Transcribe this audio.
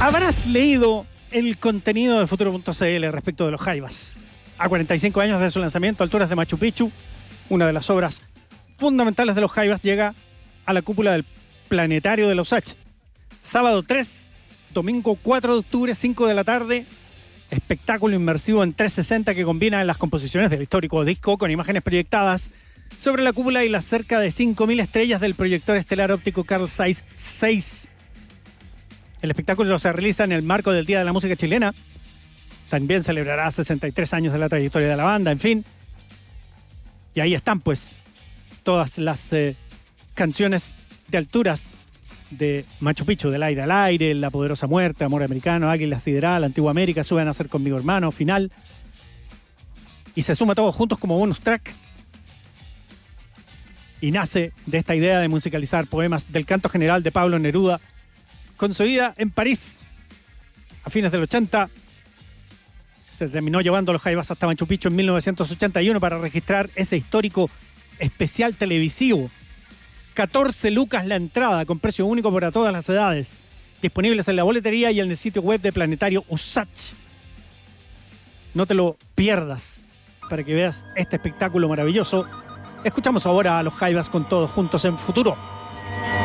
Habrás leído el contenido de Futuro.cl respecto de los Jaivas. A 45 años de su lanzamiento, alturas de Machu Picchu, una de las obras fundamentales de los Jaivas llega a la cúpula del planetario de la USACH. Sábado 3, domingo 4 de octubre, 5 de la tarde. Espectáculo inmersivo en 360 que combina las composiciones del histórico disco con imágenes proyectadas sobre la cúpula y las cerca de 5.000 estrellas del proyector estelar óptico Carl Zeiss 6. El espectáculo se realiza en el marco del Día de la Música Chilena. También celebrará 63 años de la trayectoria de la banda, en fin. Y ahí están, pues, todas las canciones de alturas de Machu Picchu, Del aire al aire, La poderosa muerte, Amor americano, Águila sideral, Antigua América, Suben a ser conmigo hermano, Final. Y se suma todos juntos como bonus track. Y nace de esta idea de musicalizar poemas del canto general de Pablo Neruda, concebida en París a fines del 80. Se terminó llevando los Jaivas hasta Machu Picchu en 1981 para registrar ese histórico especial televisivo. 14 lucas la entrada, con precio único para todas las edades. Disponibles en la boletería y en el sitio web de Planetario USACH. No te lo pierdas para que veas este espectáculo maravilloso. Escuchamos ahora a los Jaivas con todos juntos en Futuro.